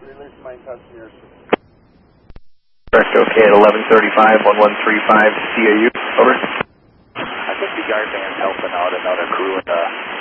Release main passengers. Correct, okay, at 11:35, 1135 CAU, over. I think the guard van's helping out another crew in the